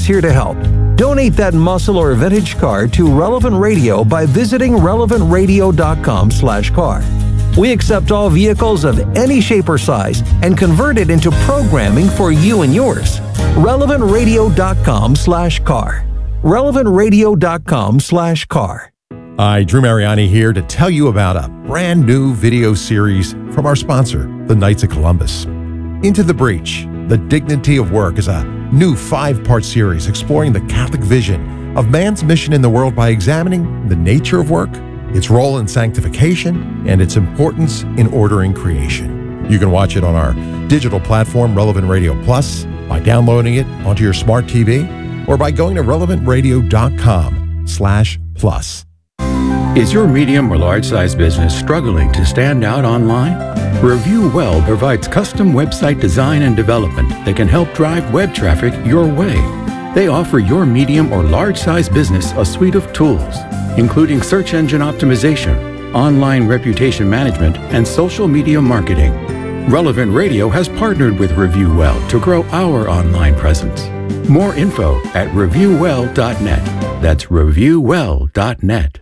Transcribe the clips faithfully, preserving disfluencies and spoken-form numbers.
is here to help. Donate that muscle or vintage car to Relevant Radio by visiting relevant radio dot com slash car. We accept all vehicles of any shape or size and convert it into programming for you and yours. relevant radio dot com slash car. relevant radio dot com slash car. Hi, Drew Mariani here to tell you about a brand new video series from our sponsor, the Knights of Columbus. Into the Breach, The Dignity of Work is a new five-part series exploring the Catholic vision of man's mission in the world by examining the nature of work, its role in sanctification, and its importance in ordering creation. You can watch it on our digital platform, Relevant Radio Plus, by downloading it onto your smart T V, or by going to relevant radio dot com slash plus. Is your medium or large-size business struggling to stand out online? Review Well provides custom website design and development that can help drive web traffic your way. They offer your medium or large-size business a suite of tools, including search engine optimization, online reputation management, and social media marketing. Relevant Radio has partnered with Review Well to grow our online presence. More info at review well dot net. That's review well dot net.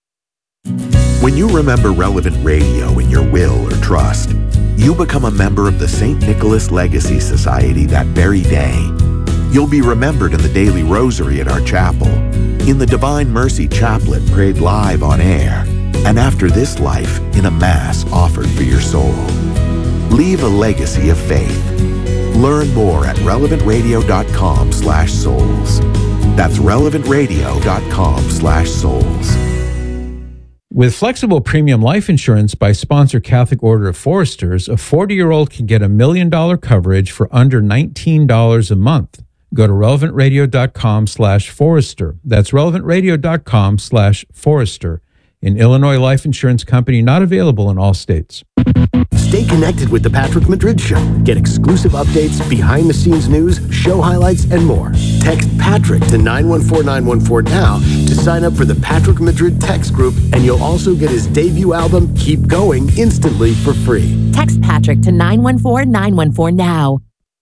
When you remember Relevant Radio in your will or trust, you become a member of the Saint Nicholas Legacy Society that very day. You'll be remembered in the daily rosary at our chapel, in the Divine Mercy Chaplet prayed live on air, and after this life in a Mass offered for your soul. Leave a legacy of faith. Learn more at relevant radio dot com slash souls. That's relevant radio dot com slash souls. With flexible premium life insurance by sponsor Catholic Order of Foresters, a forty-year-old can get a million dollar coverage for under nineteen dollars a month. Go to relevant radio dot com slash forester. That's relevant radio dot com slash forester. An Illinois life insurance company not available in all states. Stay connected with The Patrick Madrid Show. Get exclusive updates, behind-the-scenes news, show highlights, and more. Text Patrick to nine one four nine one four now to sign up for the Patrick Madrid text group, and you'll also get his debut album, Keep Going, instantly for free. Text Patrick to nine one four nine one four now.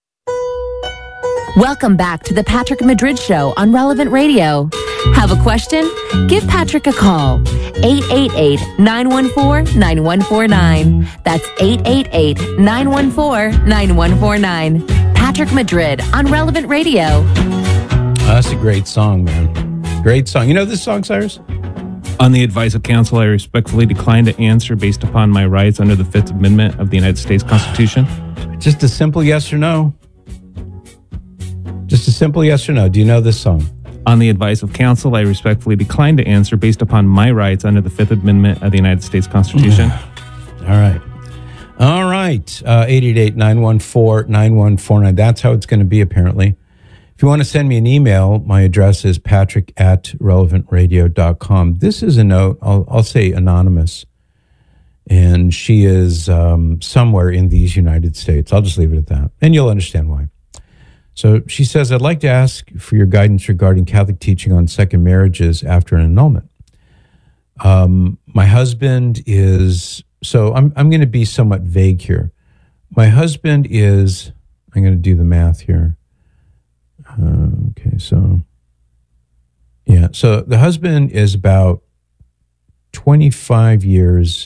Welcome back to the Patrick Madrid Show on Relevant Radio. Have a question? Give Patrick a call. eight eight eight, nine one four, nine one four nine. That's eight eight eight, nine one four, nine one four nine. Patrick Madrid on Relevant Radio. Oh, that's a great song, man. Great song. You know this song, Cyrus? On the advice of counsel, I respectfully decline to answer based upon my rights under the Fifth Amendment of the United States Constitution. Just a simple yes or no. Just a simple yes or no. Do you know this song? On the advice of counsel, I respectfully decline to answer based upon my rights under the Fifth Amendment of the United States Constitution. All right. All right. Uh, eight eight eight, nine one four, nine one four nine. That's how it's going to be, apparently. If you want to send me an email, my address is patrick at relevant radio dot com. This is a note, I'll, I'll say anonymous, and she is um, somewhere in these United States. I'll just leave it at that, and you'll understand why. So she says, I'd like to ask for your guidance regarding Catholic teaching on second marriages after an annulment. Um, my husband is, so I'm I'm going to be somewhat vague here. My husband is, I'm going to do the math here. Uh, okay, so, yeah, so the husband is about twenty-five years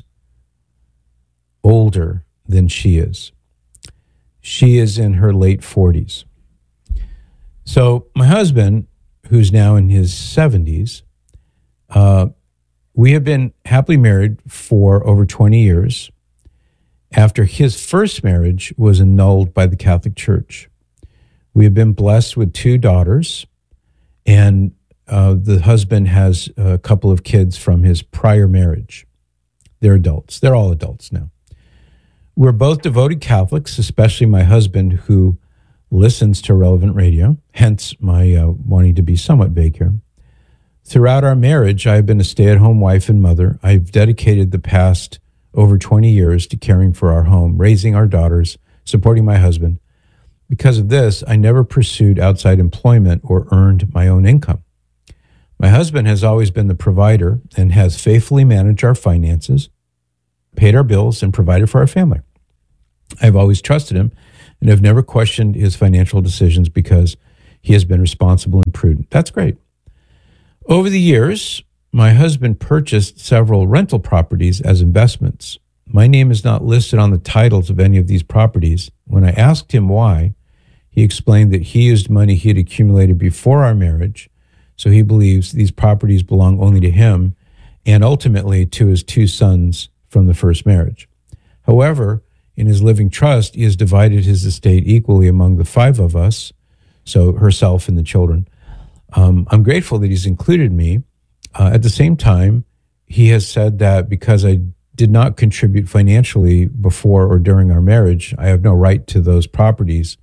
older than she is. She is in her late forties. So my husband, who's now in his seventies, uh, we have been happily married for over twenty years after his first marriage was annulled by the Catholic Church. We have been blessed with two daughters, and uh, the husband has a couple of kids from his prior marriage. They're adults. They're all adults now. We're both devoted Catholics, especially my husband, who listens to Relevant Radio, hence my uh, wanting to be somewhat vague here. Throughout our marriage, I've been a stay-at-home wife and mother. I've dedicated the past over twenty years to caring for our home, raising our daughters, supporting my husband. Because of this, I never pursued outside employment or earned my own income. My husband has always been the provider and has faithfully managed our finances, paid our bills, and provided for our family. I've always trusted him and have never questioned his financial decisions because he has been responsible and prudent. That's great. Over the years, my husband purchased several rental properties as investments. My name is not listed on the titles of any of these properties. When I asked him why, he explained that he used money he had accumulated before our marriage, so he believes these properties belong only to him and ultimately to his two sons from the first marriage. However, in his living trust, he has divided his estate equally among the five of us, so herself and the children. Um, I'm grateful that he's included me. Uh, at the same time, he has said that because I did not contribute financially before or during our marriage, I have no right to those properties.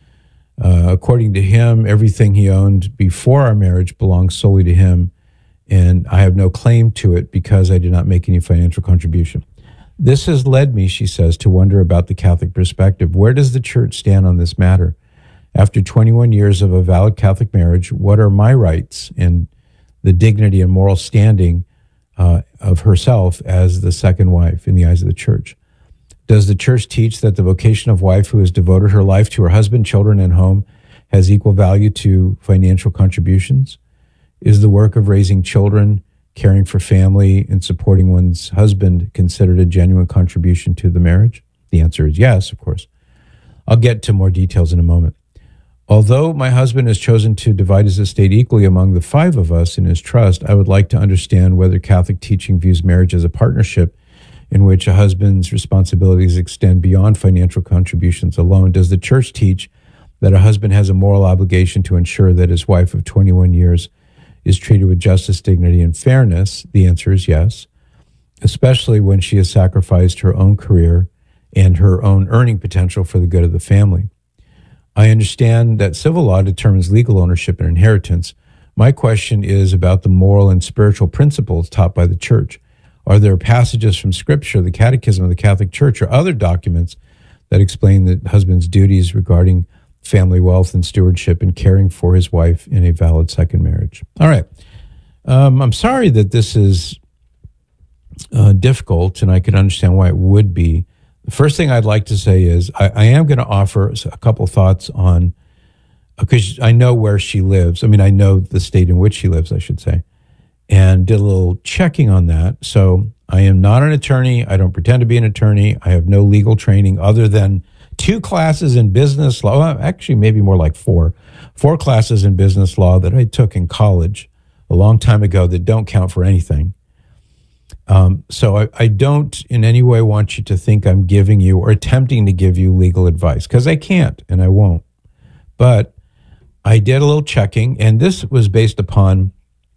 Uh, according to him, everything he owned before our marriage belongs solely to him, and I have no claim to it because I did not make any financial contribution. This has led me, she says, to wonder about the Catholic perspective. Where does the church stand on this matter? After twenty-one years of a valid Catholic marriage, what are my rights and the dignity and moral standing uh, of herself as the second wife in the eyes of the church? Does the church teach that the vocation of wife who has devoted her life to her husband, children, and home has equal value to financial contributions? Is the work of raising children, caring for family, and supporting one's husband considered a genuine contribution to the marriage? The answer is yes, of course. I'll get to more details in a moment. Although my husband has chosen to divide his estate equally among the five of us in his trust, I would like to understand whether Catholic teaching views marriage as a partnership in which a husband's responsibilities extend beyond financial contributions alone. Does the church teach that a husband has a moral obligation to ensure that his wife of twenty-one years is treated with justice, dignity, and fairness? The answer is yes, especially when she has sacrificed her own career and her own earning potential for the good of the family. I understand that civil law determines legal ownership and inheritance. My question is about the moral and spiritual principles taught by the church. Are there passages from Scripture, the Catechism of the Catholic Church, or other documents that explain the husband's duties regarding family wealth and stewardship and caring for his wife in a valid second marriage? All right. Um, I'm sorry that this is uh, difficult, and I can understand why it would be. The first thing I'd like to say is I, I am going to offer a couple thoughts on, because I know where she lives. I mean, I know the state in which she lives, I should say, and did a little checking on that. So I am not an attorney. I don't pretend to be an attorney. I have no legal training other than two classes in business law. Well, actually, maybe more like four. Four classes in business law that I took in college a long time ago that don't count for anything. Um, so I, I don't in any way want you to think I'm giving you or attempting to give you legal advice, because I can't and I won't. But I did a little checking, and this was based upon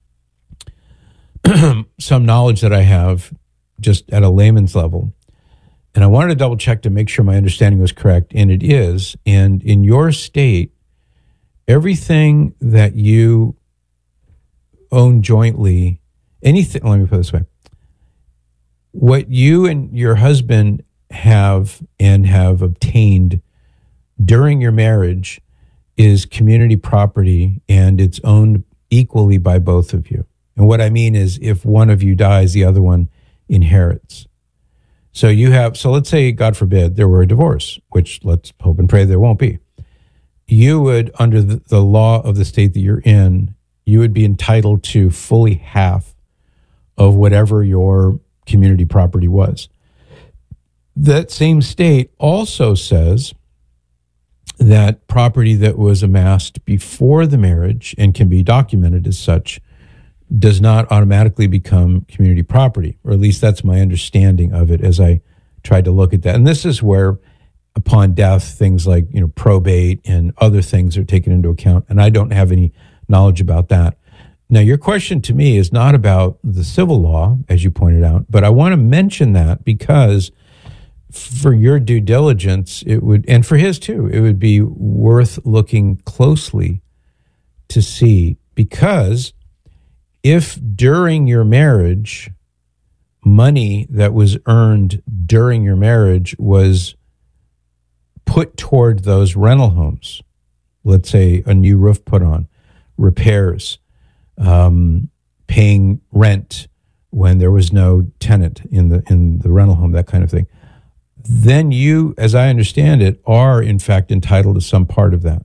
some knowledge that I have just at a layman's level. And I wanted to double check to make sure my understanding was correct, and it is. And in your state, everything that you own jointly, anything, let me put it this way, what you and your husband have and have obtained during your marriage is community property, and it's owned equally by both of you. And what I mean is if one of you dies, the other one inherits. So you have, so let's say, God forbid, there were a divorce, which let's hope and pray there won't be. You would, under the, the law of the state that you're in, you would be entitled to fully half of whatever your community property was. That same state also says that property that was amassed before the marriage and can be documented as such does not automatically become community property, or at least that's my understanding of it as I tried to look at that. And this is where, upon death, things like, you know, probate and other things are taken into account, and I don't have any knowledge about that. Now, your question to me is not about the civil law, as you pointed out, but I want to mention that because for your due diligence, it would, and for his too, it would be worth looking closely to see, because if during your marriage, money that was earned during your marriage was put toward those rental homes, let's say a new roof put on, repairs, um, paying rent when there was no tenant in the in the rental home, that kind of thing, then you, as I understand it, are in fact entitled to some part of that.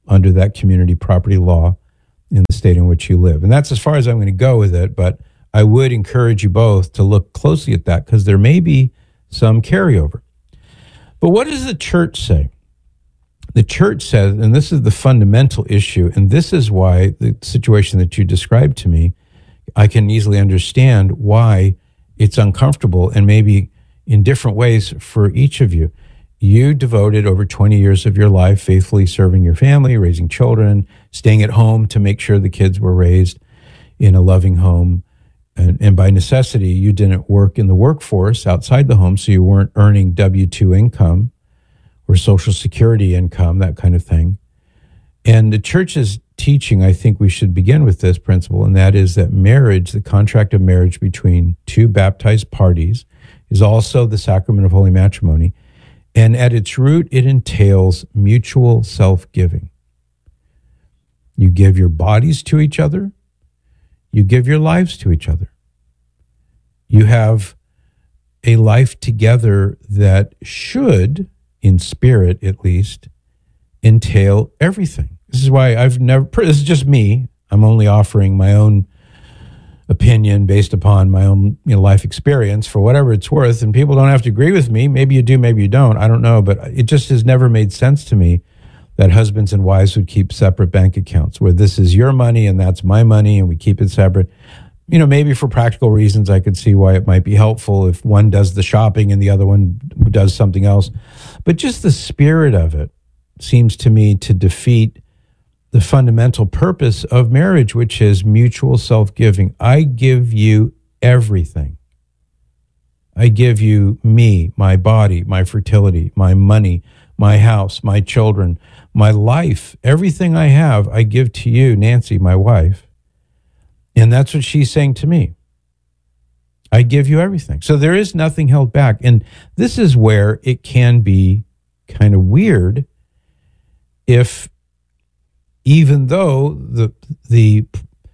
under that community property law in the state in which you live. And that's as far as I'm going to go with it, but I would encourage you both to look closely at that because there may be some carryover. But what does the church say? The church says, and this is the fundamental issue, and this is why the situation that you described to me, I can easily understand why it's uncomfortable and maybe in different ways for each of you. You devoted over twenty years of your life faithfully serving your family, raising children, staying at home to make sure the kids were raised in a loving home. And, and by necessity, you didn't work in the workforce outside the home, so you weren't earning W two income or Social Security income, that kind of thing. And the church's teaching, I think we should begin with this principle, and that is that marriage, the contract of marriage between two baptized parties, is also the sacrament of holy matrimony. And at its root, it entails mutual self-giving. You give your bodies to each other. You give your lives to each other. You have a life together that should, in spirit at least, entail everything. This is why I've never, this is just me. I'm only offering my own opinion based upon my own you know, life experience for whatever it's worth. And people don't have to agree with me. Maybe you do, maybe you don't. I don't know. But it just has never made sense to me that husbands and wives would keep separate bank accounts where this is your money and that's my money and we keep it separate. You know, maybe for practical reasons, I could see why it might be helpful if one does the shopping and the other one does something else. But just the spirit of it seems to me to defeat the fundamental purpose of marriage, which is mutual self-giving. I give you everything. I give you me, my body, my fertility, my money, my house, my children, my life, everything I have, I give to you, Nancy, my wife. And that's what she's saying to me. I give you everything. So there is nothing held back. And this is where it can be kind of weird if even though the the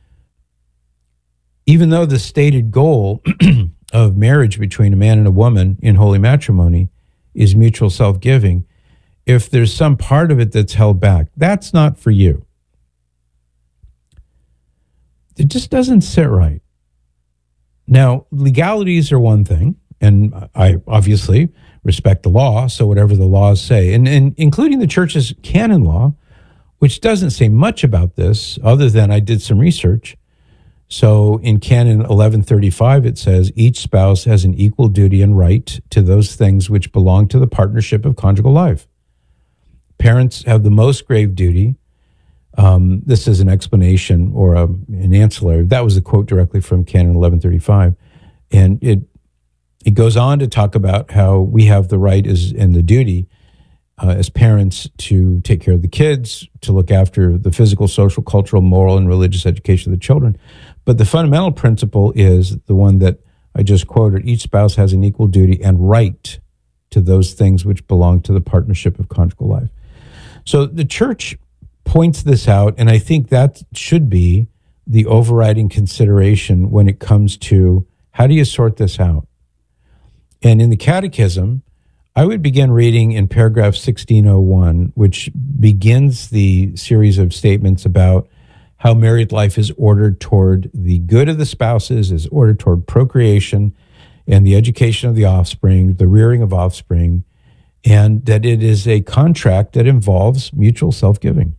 even though the stated goal of marriage between a man and a woman in holy matrimony is mutual self-giving, if there's some part of it that's held back, that's not for you. It just doesn't sit right. Now, legalities are one thing, and I obviously respect the law, so whatever the laws say, and, and including the church's canon law, which doesn't say much about this other than I did some research. So in Canon eleven thirty-five, it says, each spouse has an equal duty and right to those things which belong to the partnership of conjugal life. Parents have the most grave duty. Um, this is an explanation or a, an ancillary. That was a quote directly from Canon eleven thirty-five. And it it goes on to talk about how we have the right as, and the duty Uh, as parents to take care of the kids, to look after the physical, social, cultural, moral, and religious education of the children. But the fundamental principle is the one that I just quoted. Each spouse has an equal duty and right to those things which belong to the partnership of conjugal life. So the church points this out, and I think that should be the overriding consideration when it comes to how do you sort this out? And in the Catechism, I would begin reading in paragraph sixteen oh one, which begins the series of statements about how married life is ordered toward the good of the spouses, is ordered toward procreation and the education of the offspring, the rearing of offspring, and that it is a contract that involves mutual self-giving.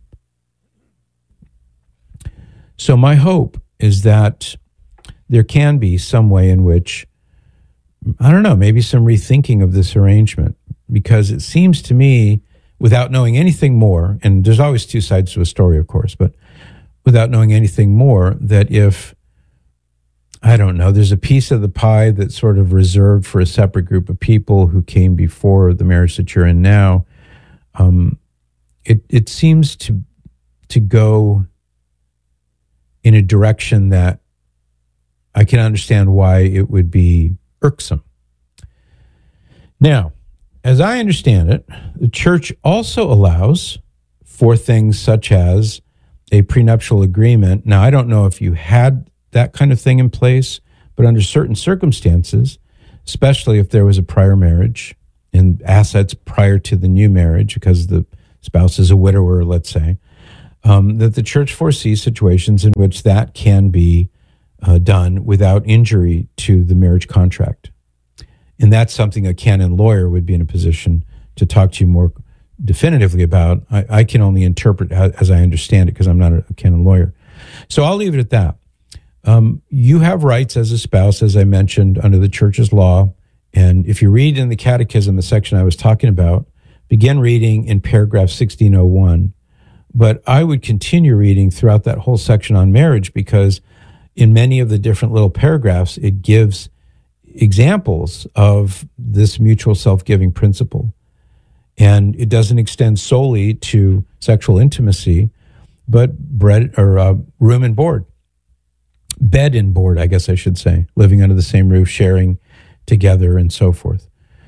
So my hope is that there can be some way in which, I don't know, maybe some rethinking of this arrangement, because it seems to me, without knowing anything more, and there's always two sides to a story, of course, but without knowing anything more, that if, I don't know, there's a piece of the pie that's sort of reserved for a separate group of people who came before the marriage that you're in now, um, it, it seems to to go in a direction that I can understand why it would be irksome. Now, as I understand it, the church also allows for things such as a prenuptial agreement. Now, I don't know if you had that kind of thing in place, but under certain circumstances, especially if there was a prior marriage and assets prior to the new marriage, because the spouse is a widower, let's say, um, that the church foresees situations in which that can be uh, done without injury to the marriage contract. And that's something a canon lawyer would be in a position to talk to you more definitively about. I, I can only interpret as, as I understand it because I'm not a, a canon lawyer. So I'll leave it at that. Um, you have rights as a spouse, as I mentioned, under the church's law. And if you read in the Catechism, the section I was talking about, begin reading in paragraph sixteen oh one. But I would continue reading throughout that whole section on marriage, because in many of the different little paragraphs, it gives examples of this mutual self-giving principle. And it doesn't extend solely to sexual intimacy, but bread or uh, room and board. Bed and board, I guess I should say, living under the same roof, sharing together, and so forth.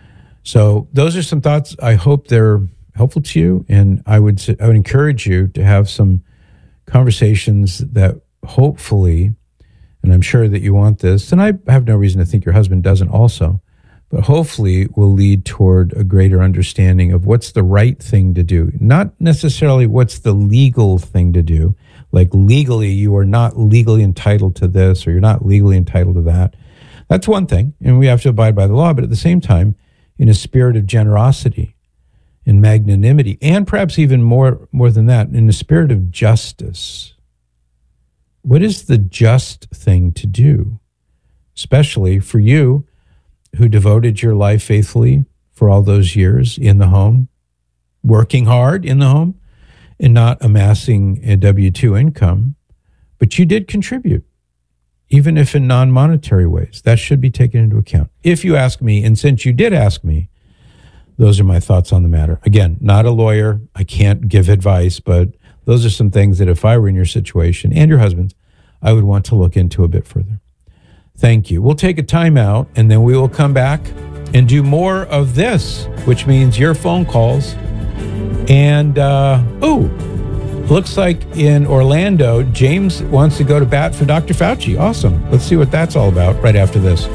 So those are some thoughts. I hope they're helpful to you, and I would I would encourage you to have some conversations that hopefully, and I'm sure that you want this, and I have no reason to think your husband doesn't also, but hopefully will lead toward a greater understanding of what's the right thing to do, not necessarily what's the legal thing to do. Like legally, you are not legally entitled to this, or you're not legally entitled to that. That's one thing, and we have to abide by the law, but at the same time, in a spirit of generosity, in magnanimity, and perhaps even more, more than that, in the spirit of justice. What is the just thing to do? Especially for you who devoted your life faithfully for all those years in the home, working hard in the home, and not amassing a W two income, but you did contribute, even if in non-monetary ways. That should be taken into account. If you ask me, and since you did ask me, those are my thoughts on the matter. Again, not a lawyer. I can't give advice, but those are some things that if I were in your situation, and your husband's, I would want to look into a bit further. Thank you. We'll take a time out, and then we will come back and do more of this, which means your phone calls. And, uh, oh, looks like in Orlando, James wants to go to bat for Doctor Fauci. Awesome. Let's see what that's all about right after this.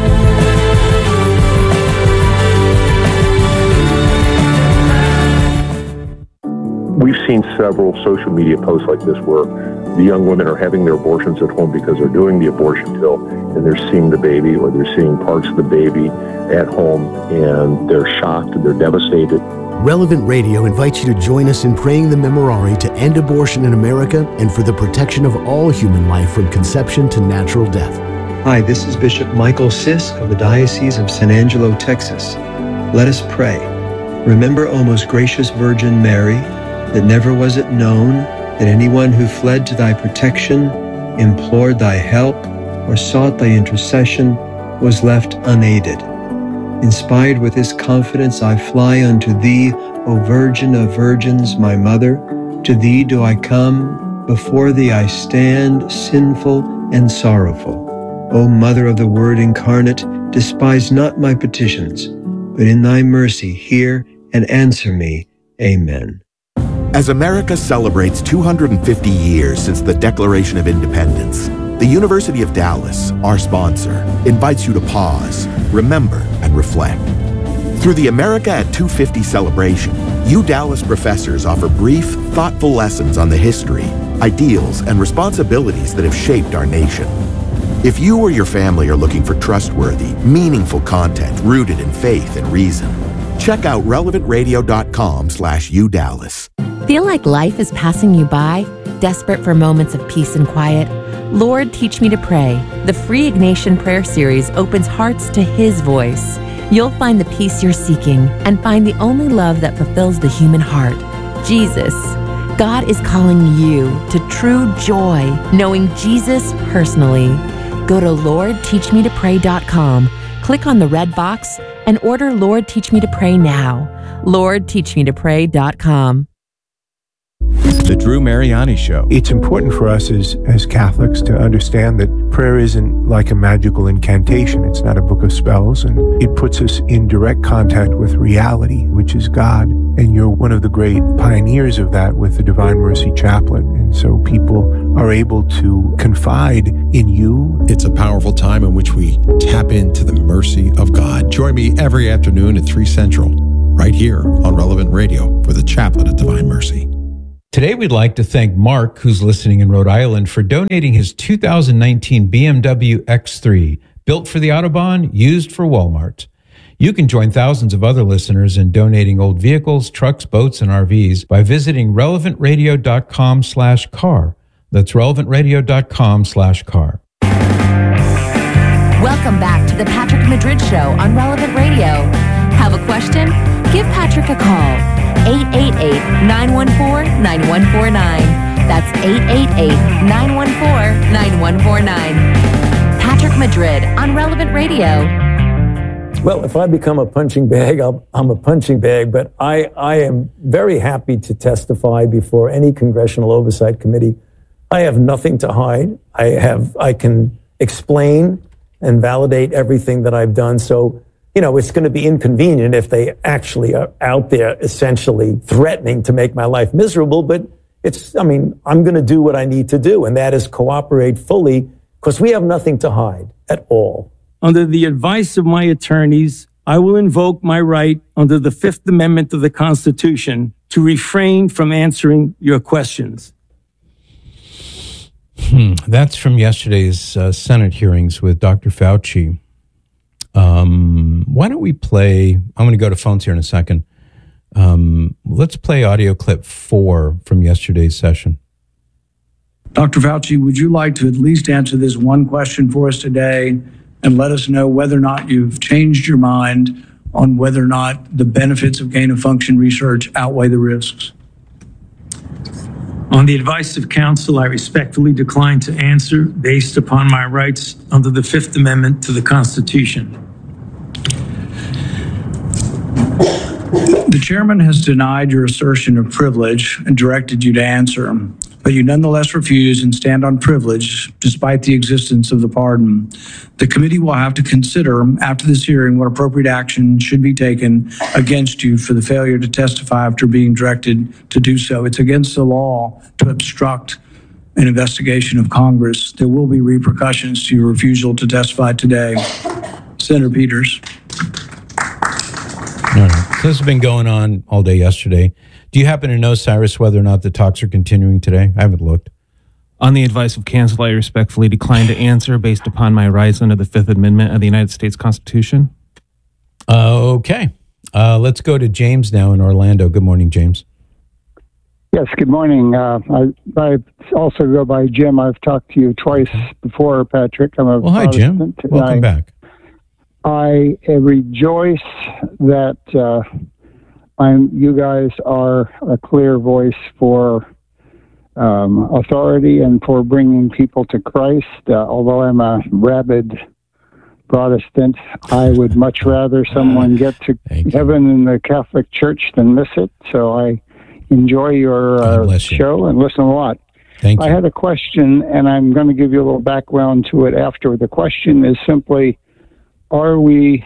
We've seen several social media posts like this where the young women are having their abortions at home because they're doing the abortion pill and they're seeing the baby, or they're seeing parts of the baby at home, and they're shocked and they're devastated. Relevant Radio invites you to join us in praying the Memorare to end abortion in America and for the protection of all human life from conception to natural death. Hi, this is Bishop Michael Sisk of the Diocese of San Angelo, Texas. Let us pray. Remember, O most gracious Virgin Mary, that never was it known that anyone who fled to thy protection, implored thy help, or sought thy intercession was left unaided. Inspired with this confidence, I fly unto thee, O Virgin of Virgins, my Mother. To thee do I come, before thee I stand, sinful and sorrowful. O Mother of the Word incarnate, despise not my petitions, but in thy mercy hear and answer me. Amen. As America celebrates two hundred fifty years since the Declaration of Independence, the University of Dallas, our sponsor, invites you to pause, remember, and reflect. Through the America at two fifty celebration, U Dallas professors offer brief, thoughtful lessons on the history, ideals, and responsibilities that have shaped our nation. If you or your family are looking for trustworthy, meaningful content rooted in faith and reason, check out relevant radio dot com slash U Dallas. Feel like life is passing you by? Desperate for moments of peace and quiet? Lord, Teach Me to Pray. The free Ignatian Prayer Series opens hearts to His voice. You'll find the peace you're seeking and find the only love that fulfills the human heart, Jesus. God is calling you to true joy, knowing Jesus personally. Go to lord teach me to pray dot com, click on the red box, and order Lord Teach Me to Pray now. lord teach me to pray dot com. The Drew Mariani Show. It's important for us as, as Catholics to understand that prayer isn't like a magical incantation. It's not a book of spells, and it puts us in direct contact with reality, which is God. And you're one of the great pioneers of that with the Divine Mercy Chaplet. And so people are able to confide in you. It's a powerful time in which we tap into the mercy of God. Join me every afternoon at three Central, right here on Relevant Radio for the Chaplet of Divine Mercy. Today, we'd like to thank Mark, who's listening in Rhode Island, for donating his two thousand nineteen B M W X three, built for the Autobahn, used for Walmart. You can join thousands of other listeners in donating old vehicles, trucks, boats, and R Vs by visiting relevantradio.com slash car. That's relevantradio.com slash car. Welcome back to the Patrick Madrid Show on Relevant Radio. Have a question? Give Patrick a call. eight eight eight, nine one four, nine one four nine. That's eight eight eight, nine one four, nine one four nine. Patrick Madrid on Relevant Radio. Well, if I become a punching bag, I'll, I'm a punching bag, but I, I am very happy to testify before any Congressional Oversight Committee. I have nothing to hide. I have, I can explain and validate everything that I've done. So, you know, it's going to be inconvenient if they actually are out there essentially threatening to make my life miserable. But it's, I mean, I'm going to do what I need to do, and that is cooperate fully because we have nothing to hide at all. Under the advice of my attorneys, I will invoke my right under the Fifth Amendment of the Constitution to refrain from answering your questions. Hmm. That's from yesterday's uh, Senate hearings with Doctor Fauci. Um, why don't we play, I'm going to go to phones here in a second. Um, let's play audio clip four from yesterday's session. Doctor Fauci, would you like to at least answer this one question for us today and let us know whether or not you've changed your mind on whether or not the benefits of gain-of-function research outweigh the risks? On the advice of counsel, I respectfully decline to answer based upon my rights under the Fifth Amendment to the Constitution. The chairman has denied your assertion of privilege and directed you to answer, but you nonetheless refuse and stand on privilege despite the existence of the pardon. The committee will have to consider after this hearing what appropriate action should be taken against you for the failure to testify after being directed to do so. It's against the law to obstruct an investigation of Congress. There will be repercussions to your refusal to testify today. Senator Peters. All right. So this has been going on all day yesterday. Do you happen to know, Cyrus, whether or not the talks are continuing today? I haven't looked. On the advice of counsel, I respectfully decline to answer based upon my rights under the Fifth Amendment of the United States Constitution. Uh, okay. Uh, let's go to James now in Orlando. Good morning, James. Yes, good morning. Uh, I, I also go by Jim. I've talked to you twice before, Patrick. I'm a well, hi, Jim. Welcome I, back. I rejoice that uh, I'm, you guys are a clear voice for um, authority and for bringing people to Christ. Uh, although I'm a rabid Protestant, I would much rather someone get to heaven in the Catholic Church than miss it. So I enjoy your uh, show and listen a lot. Thank you. I had a question, and I'm going to give you a little background to it after. The question is simply, are we,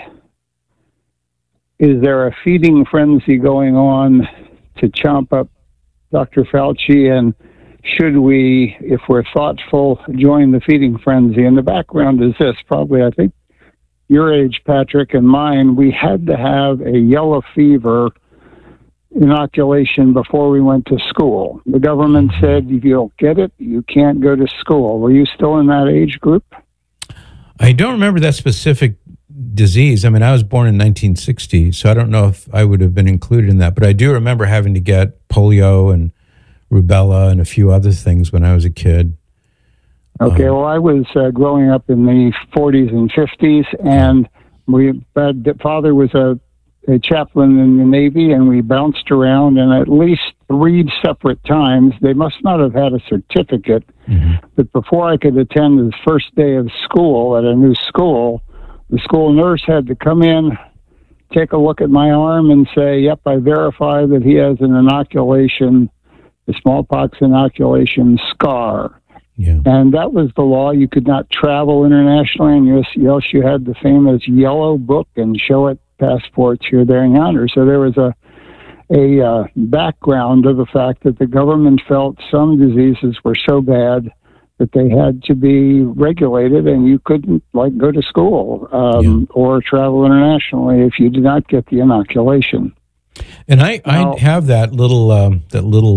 is there a feeding frenzy going on to chomp up Doctor Fauci, and should we, if we're thoughtful, join the feeding frenzy? And the background is this, probably, I think, your age, Patrick, and mine, we had to have a yellow fever inoculation before we went to school. The government said, if you don't get it, you can't go to school. Were you still in that age group? I don't remember that specific disease. I mean, I was born in nineteen sixty, so I don't know if I would have been included in that, but I do remember having to get polio and rubella and a few other things when I was a kid. Okay, um, well, I was uh, growing up in the forties and fifties, and we, my father was a a chaplain in the Navy, and we bounced around, and at least three separate times, they must not have had a certificate, mm-hmm. but before I could attend the first day of school at a new school, the school nurse had to come in, take a look at my arm, and say, yep, I verify that he has an inoculation, a smallpox inoculation scar. Yeah. And that was the law. You could not travel internationally, and else you had the famous yellow book and show it passports here, there, and yonder. So there was a a uh, background of the fact that the government felt some diseases were so bad that they had to be regulated, and you couldn't like go to school um, yeah. or travel internationally if you did not get the inoculation. And I, now, I have that little um, that little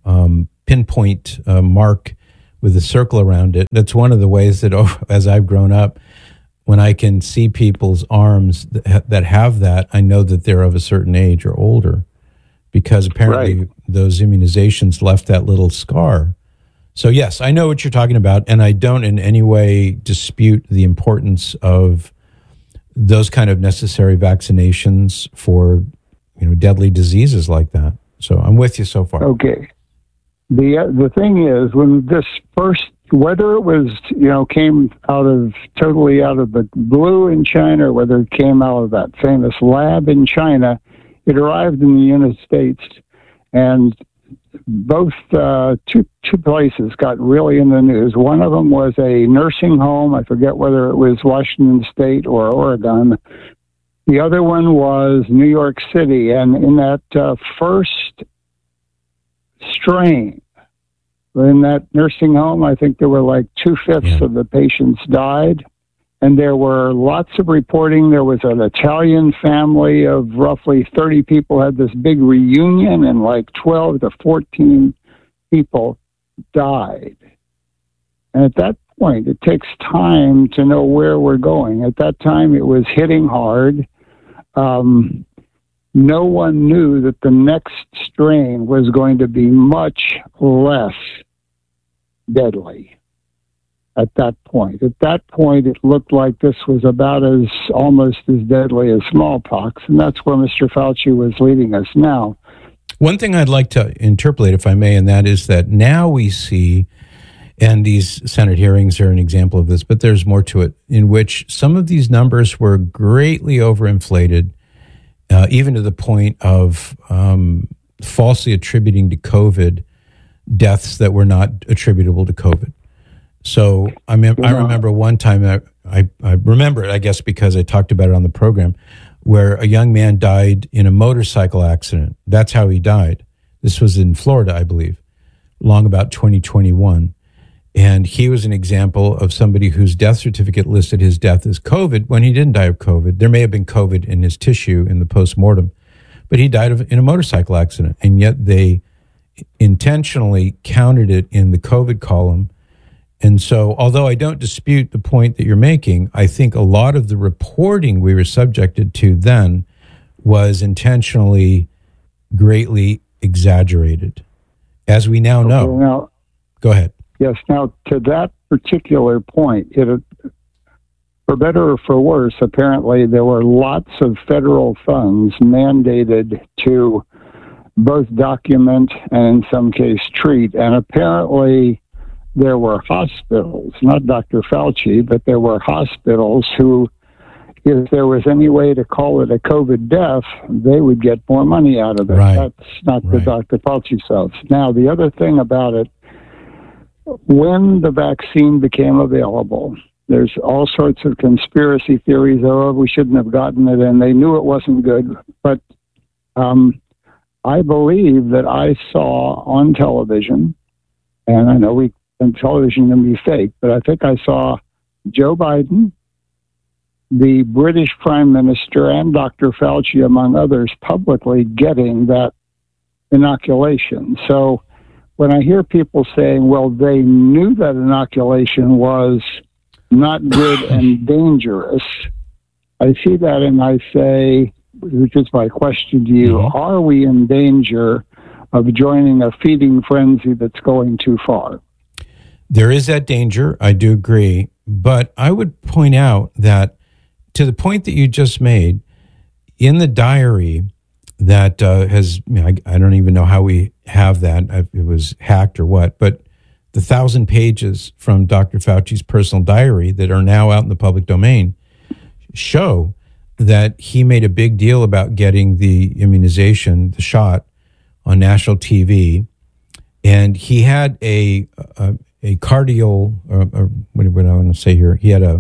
um, pinpoint uh, mark with a circle around it. That's one of the ways that, oh, as I've grown up, when I can see people's arms that, ha- that have that, I know that they're of a certain age or older, because apparently Right. those immunizations left that little scar. So yes, I know what you're talking about, and I don't in any way dispute the importance of those kind of necessary vaccinations for, you know, deadly diseases like that. So I'm with you so far. Okay. The uh, the thing is, when this first, whether it was, you know, came out of totally out of the blue in China, or whether it came out of that famous lab in China, it arrived in the United States, and both uh, two two places got really in the news. One of them was a nursing home. I forget whether it was Washington State or Oregon. The other one was New York City, and in that uh, first strain in that nursing home, I think there were like two-fifths Yeah. of the patients died. And there were lots of reporting. There was an Italian family of roughly thirty people had this big reunion, and like twelve to fourteen people died. And at that point, it takes time to know where we're going. At that time, it was hitting hard. Um, no one knew that the next strain was going to be much less deadly. At that point. At that point, it looked like this was about as almost as deadly as smallpox, and that's where Mister Fauci was leading us now. One thing I'd like to interpolate, if I may, and that is that now we see, and these Senate hearings are an example of this, but there's more to it, in which some of these numbers were greatly overinflated, uh, even to the point of um, falsely attributing to COVID deaths that were not attributable to COVID. So I mean, I remember one time, I, I, I remember it, I guess, because I talked about it on the program, where a young man died in a motorcycle accident. That's how he died. This was in Florida, I believe, long about twenty twenty-one. And he was an example of somebody whose death certificate listed his death as COVID when he didn't die of COVID. There may have been COVID in his tissue in the postmortem, but he died of, in a motorcycle accident. And yet they intentionally counted it in the COVID column. And so, although I don't dispute the point that you're making, I think a lot of the reporting we were subjected to then was intentionally greatly exaggerated, as we now know. Okay, now, Go ahead. yes, now to that particular point, it, for better or for worse, apparently there were lots of federal funds mandated to both document and in some case treat, and apparently there were hospitals, not Doctor Fauci, but there were hospitals who, if there was any way to call it a COVID death, they would get more money out of it. Right. That's not the Right. Doctor Fauci stuff. Now, the other thing about it, when the vaccine became available, there's all sorts of conspiracy theories. Oh, we shouldn't have gotten it, and they knew it wasn't good. But um, I believe that I saw on television, and I know we and television can be fake, but I think I saw Joe Biden, the British Prime Minister, and Doctor Fauci, among others, publicly getting that inoculation. So when I hear people saying, well, they knew that inoculation was not good and dangerous, I see that and I say, which is my question to you, mm-hmm. are we in danger of joining a feeding frenzy that's going too far? There is that danger. I do agree. But I would point out that to the point that you just made, in the diary that uh, has, you know, I, I don't even know how we have that. It was hacked or what, but the thousand pages from Doctor Fauci's personal diary that are now out in the public domain show that he made a big deal about getting the immunization, the shot, on national T V. And he had a, a a cardial, or, or what do I want to say here? He had a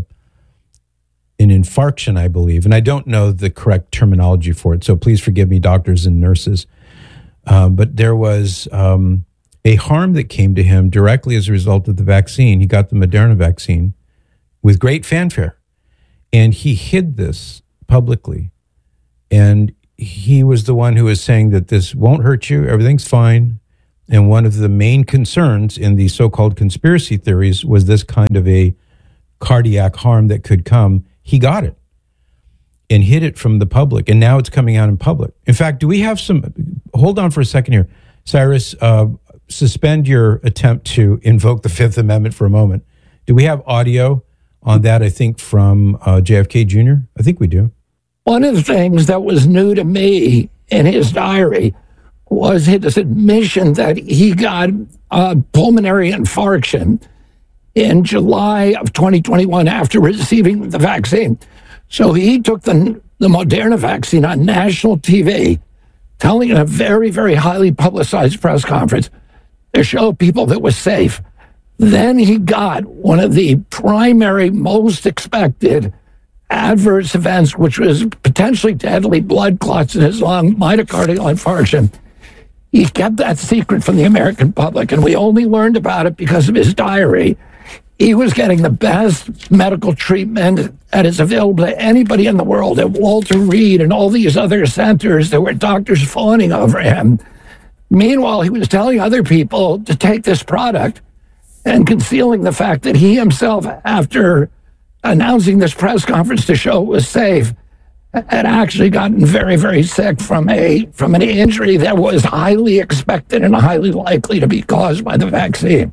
an infarction, I believe, and I don't know the correct terminology for it, so please forgive me, doctors and nurses. Um, but there was um, a harm that came to him directly as a result of the vaccine. He got the Moderna vaccine with great fanfare, and he hid this publicly. And he was the one who was saying that this won't hurt you, everything's fine, And one of the main concerns in the so-called conspiracy theories was this kind of a cardiac harm that could come. He got it and hid it from the public, and now it's coming out in public. In fact, do we have some, hold on for a second here. Cyrus, uh, suspend your attempt to invoke the Fifth Amendment for a moment. Do we have audio on that, I think, from uh, J F K Junior? I think we do. One of the things that was new to me in his diary was his admission that he got a pulmonary infarction in July of twenty twenty-one after receiving the vaccine. So he took the, the Moderna vaccine on national T V, telling in a very, very highly publicized press conference to show people that it was safe. Then he got one of the primary, most expected adverse events, which was potentially deadly blood clots in his lung, myocardial infarction. He kept that secret from the American public, and we only learned about it because of his diary. He was getting the best medical treatment that is available to anybody in the world at Walter Reed and all these other centers. There were doctors fawning over him. Meanwhile, he was telling other people to take this product and concealing the fact that he himself, after announcing this press conference to show it was safe, had actually gotten very, very sick from a from an injury that was highly expected and highly likely to be caused by the vaccine.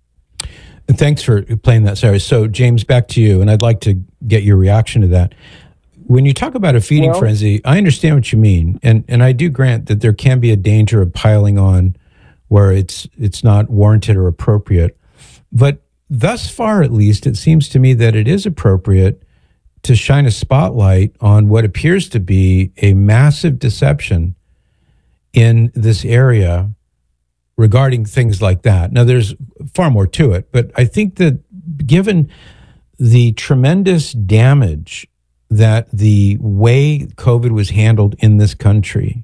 Thanks for playing that, Sarah. So, James, back to you, and I'd like to get your reaction to that. When you talk about a feeding Well- frenzy, I understand what you mean, and and I do grant that there can be a danger of piling on where it's it's not warranted or appropriate. But thus far, at least, it seems to me that it is appropriate to shine a spotlight on what appears to be a massive deception in this area regarding things like that. Now, there's far more to it, but I think that given the tremendous damage that the way COVID was handled in this country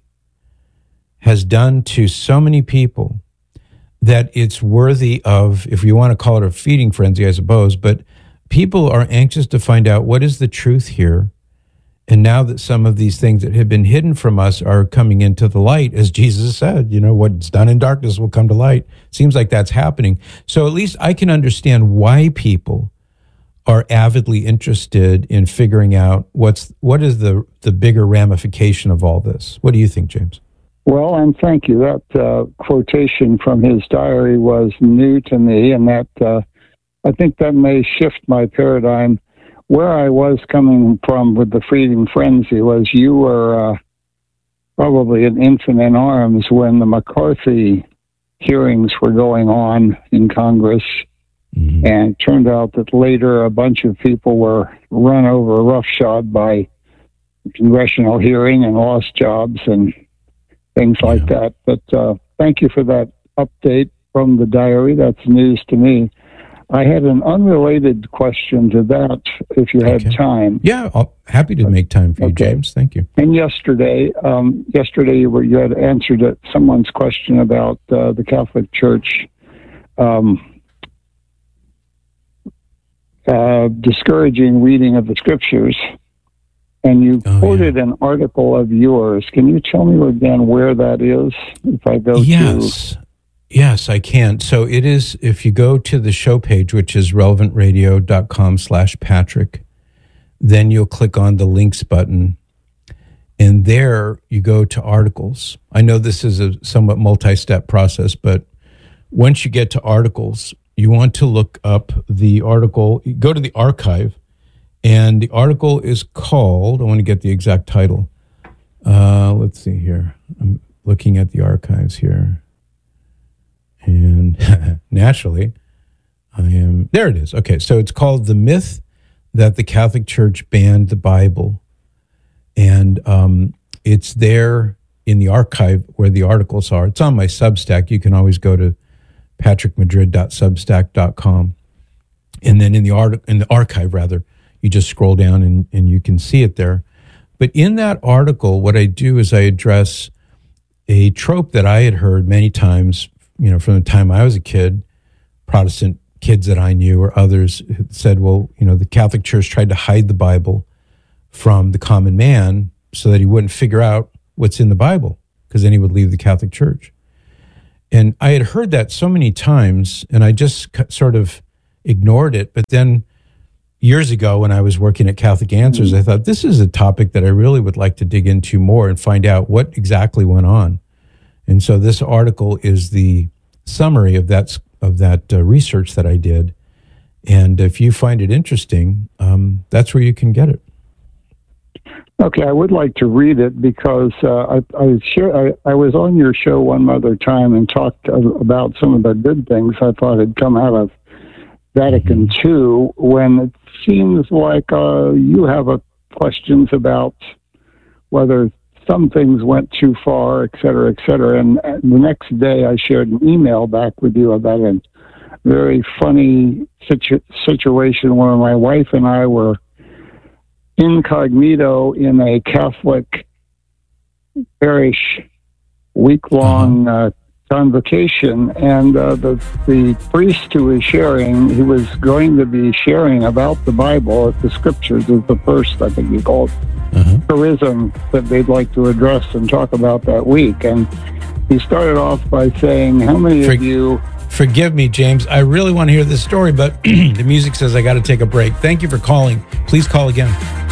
has done to so many people, that it's worthy of, if you want to call it a feeding frenzy, I suppose, but people are anxious to find out what is the truth here. And now that some of these things that have been hidden from us are coming into the light, as Jesus said, you know, what's done in darkness will come to light. Seems like that's happening. So at least I can understand why people are avidly interested in figuring out what's what is the, the bigger ramification of all this. What do you think, James? Well, and thank you. That uh, quotation from his diary was new to me, and that uh, I think that may shift my paradigm. Where I was coming from with the feeding frenzy was you were uh, probably an infant in arms when the McCarthy hearings were going on in Congress. Mm-hmm. And it turned out that later a bunch of people were run over roughshod by congressional hearing and lost jobs and things like yeah. that. But uh, thank you for that update from the diary. That's news to me. I had an unrelated question to that, if you had okay. time. Yeah, I'm happy to make time for you, okay. James. Thank you. And yesterday, um, yesterday you, were, you had answered a, someone's question about uh, the Catholic Church um, uh, discouraging reading of the Scriptures, and you oh, quoted yeah. an article of yours. Can you tell me again where that is? If I go yes. to Yes, I can. So it is, if you go to the show page, which is relevantradio.com slash Patrick, then you'll click on the links button, and there you go to articles. I know this is a somewhat multi-step process, but once you get to articles, you want to look up the article, go to the archive, and the article is called, I want to get the exact title. Uh, let's see here. I'm looking at the archives here. And naturally, I am, there it is. Okay, so it's called The Myth That the Catholic Church Banned the Bible. And um, it's there in the archive where the articles are. It's on my Substack. You can always go to patrick madrid dot substack dot com. And then in the, art, in the archive, rather, you just scroll down and, and you can see it there. But in that article, what I do is I address a trope that I had heard many times, you know, from the time I was a kid. Protestant kids that I knew or others said, well, you know, the Catholic Church tried to hide the Bible from the common man so that he wouldn't figure out what's in the Bible, because then he would leave the Catholic Church. And I had heard that so many times, and I just sort of ignored it. But then years ago, when I was working at Catholic Answers, I thought this is a topic that I really would like to dig into more and find out what exactly went on. And so this article is the summary of that of that uh, research that I did. And if you find it interesting, um, that's where you can get it. Okay, I would like to read it because uh, I I, share, I I was on your show one other time and talked about some of the good things I thought had come out of Vatican Two, when it seems like uh, you have a questions about whether some things went too far, et cetera, et cetera. And the next day I shared an email back with you about a very funny situ- situation where my wife and I were incognito in a Catholic parish week-long uh, convocation, and uh, the the priest who was sharing, he was going to be sharing about the Bible, the Scriptures is the first, I think he called uh-huh. charism that they'd like to address and talk about that week. And he started off by saying, how many For- of you... Forgive me, James. I really want to hear this story, but the music says I got to take a break. Thank you for calling. Please call again.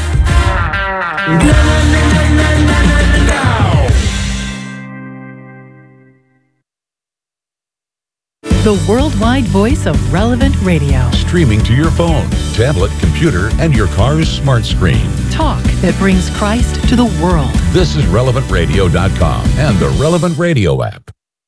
The worldwide voice of Relevant Radio. Streaming to your phone, tablet, computer, and your car's smart screen. Talk that brings Christ to the world. This is relevant radio dot com and the Relevant Radio app.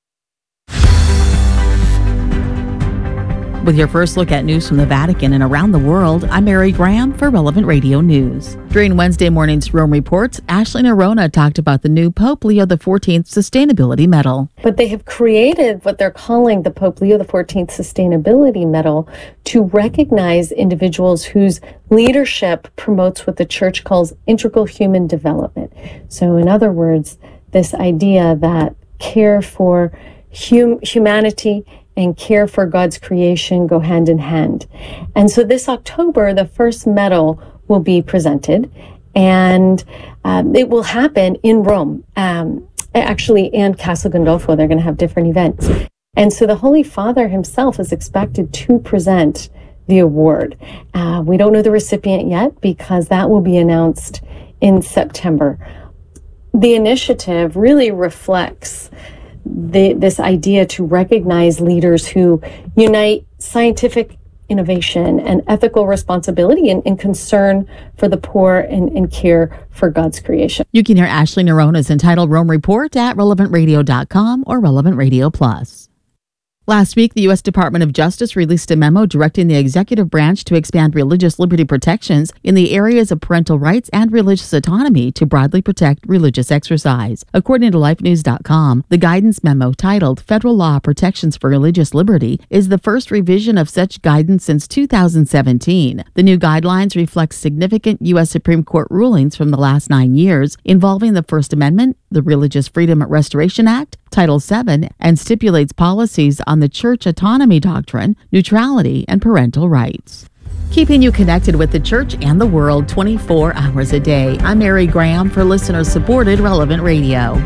With your first look at news from the Vatican and around the world, I'm Mary Graham for Relevant Radio News. During Wednesday morning's Rome Reports, Ashley Nerona talked about the new Pope Leo the fourteenth Sustainability Medal. But they have created what they're calling the Pope Leo the fourteenth Sustainability Medal to recognize individuals whose leadership promotes what the Church calls integral human development. So in other words, this idea that care for hum- humanity and care for God's creation go hand in hand. And so this October, the first medal will be presented, and um, it will happen in Rome, um, actually, and Castel Gandolfo. They're going to have different events. And so the Holy Father himself is expected to present the award. Uh, we don't know the recipient yet because that will be announced in September. The initiative really reflects The, this idea to recognize leaders who unite scientific innovation and ethical responsibility and, and concern for the poor and, and care for God's creation. You can hear Ashley Nerona's entitled Rome Report at relevant radio dot com or Relevant Radio Plus. Last week, the U S Department of Justice released a memo directing the executive branch to expand religious liberty protections in the areas of parental rights and religious autonomy to broadly protect religious exercise. According to life news dot com, the guidance memo titled Federal Law Protections for Religious Liberty is the first revision of such guidance since two thousand seventeen. The new guidelines reflect significant U S Supreme Court rulings from the last nine years involving the First Amendment, the Religious Freedom Restoration Act, Title seven, and stipulates policies on the church autonomy doctrine, neutrality, and parental rights. Keeping you connected with the church and the world twenty-four hours a day. I'm Mary Graham for listener-supported Relevant Radio.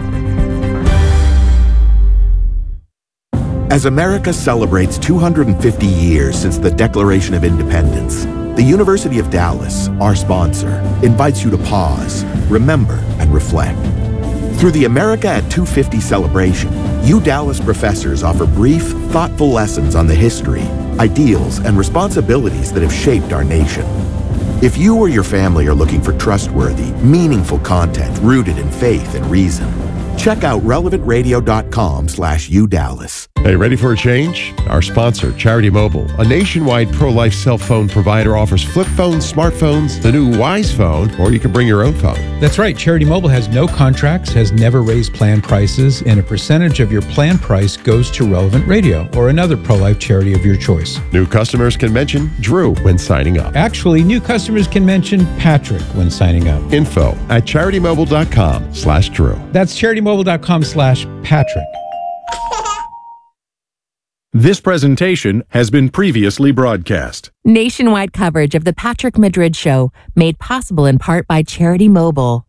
As America celebrates two hundred fifty years since the Declaration of Independence, the University of Dallas, our sponsor, invites you to pause, remember, and reflect. Through the America at two fifty celebration, U Dallas professors offer brief, thoughtful lessons on the history, ideals, and responsibilities that have shaped our nation. If you or your family are looking for trustworthy, meaningful content rooted in faith and reason, check out relevant radio dot com slash U Dallas. Hey, ready for a change? Our sponsor, Charity Mobile, a nationwide pro-life cell phone provider, offers flip phones, smartphones, the new Wise phone, or you can bring your own phone. That's right. Charity Mobile has no contracts, has never raised plan prices, and a percentage of your plan price goes to Relevant Radio or another pro-life charity of your choice. New customers can mention Drew when signing up. Actually, new customers can mention Patrick when signing up. Info at charity mobile dot com slash Drew. That's charity mobile dot com slash Patrick. This presentation has been previously broadcast. Nationwide coverage of the Patrick Madrid Show, made possible in part by Charity Mobile.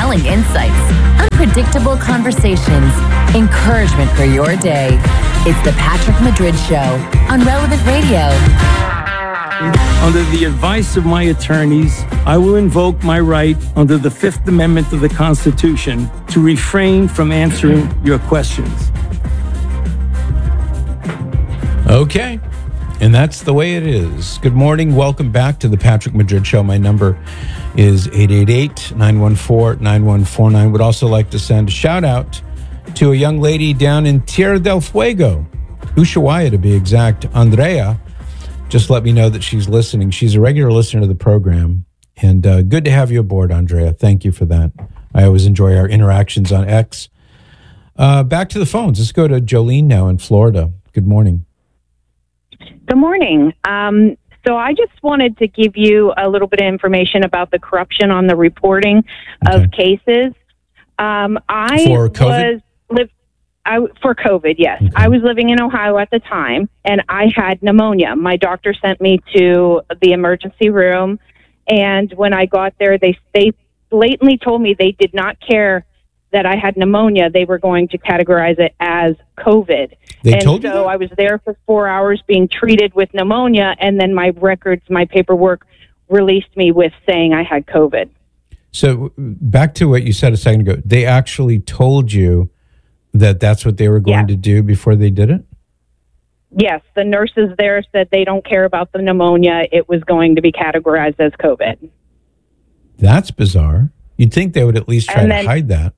compelling insights, unpredictable conversations, encouragement for your day. It's the Patrick Madrid Show on Relevant Radio. Under the advice of my attorneys, I will invoke my right under the Fifth Amendment of the Constitution to refrain from answering your questions. Okay. And that's the way it is. Good morning. Welcome back to the Patrick Madrid Show. My number is eight eight eight, nine one four, nine one four nine. Would also like to send a shout out to a young lady down in Tierra del Fuego, Ushuaia to be exact, Andrea. Just let me know that she's listening. She's a regular listener to the program. And uh, good to have you aboard, Andrea. Thank you for that. I always enjoy our interactions on X. Uh, back to the phones. Let's go to Jolene now in Florida. Good morning. Good morning. Um, so I just wanted to give you a little bit of information about the corruption on the reporting okay. of cases. Um, I For COVID? was live I, for COVID, yes. Okay. I was living in Ohio at the time, and I had pneumonia. My doctor sent me to the emergency room, and when I got there, they they blatantly told me they did not care that I had pneumonia. They were going to categorize it as COVID. They and told you so that? I was there for four hours being treated with pneumonia, and then my records, my paperwork released me with saying I had COVID. So back to what you said a second ago, they actually told you that that's what they were going yes. to do before they did it? Yes, the nurses there said they don't care about the pneumonia. It was going to be categorized as COVID. That's bizarre. You'd think they would at least try then, to hide that.